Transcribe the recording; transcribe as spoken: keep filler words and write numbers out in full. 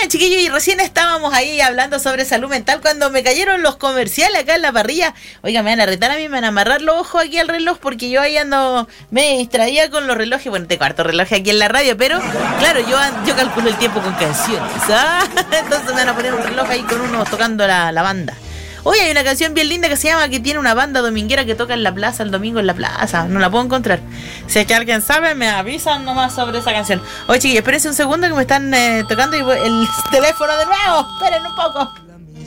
Oigan, chiquillos, y recién estábamos ahí hablando sobre salud mental cuando me cayeron los comerciales acá en la parrilla. Oigan, me van a retar a mí, me van a amarrar los ojos aquí al reloj porque yo ahí ando, me distraía con los relojes. Bueno, te cuarto reloj aquí en la radio, pero claro, yo yo calculo el tiempo con canciones, ¿ah? Entonces me van a poner un reloj ahí con uno tocando la, la banda. Oye, hay una canción bien linda que se llama, que tiene una banda dominguera que toca en la plaza, el domingo en la plaza. No la puedo encontrar. Si es que alguien sabe, me avisan nomás sobre esa canción. Oye, chiquillos, espérense un segundo que me están eh, tocando el teléfono de nuevo. Esperen un poco.